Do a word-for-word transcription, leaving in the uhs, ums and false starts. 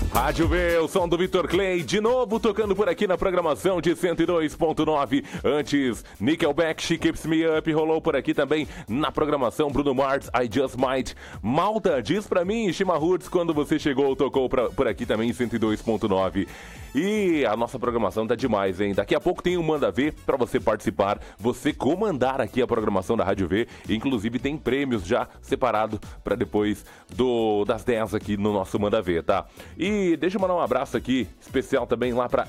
Rádio V, o som do Vitor Clay, de novo tocando por aqui na programação de cento e dois ponto nove. Antes, Nickelback, She Keeps Me Up, rolou por aqui também na programação. Bruno Mars, I Just Might. Malta, diz pra mim, Shima Roots, quando você chegou, tocou pra, por aqui também em cento e dois ponto nove. E a nossa programação tá demais, hein? Daqui a pouco tem um Manda Ver pra você participar, você comandar aqui a programação da Rádio V. Inclusive tem prêmios já separado pra depois do, das dez aqui no nosso Manda Ver, tá? E deixa eu mandar um abraço aqui, especial também lá pra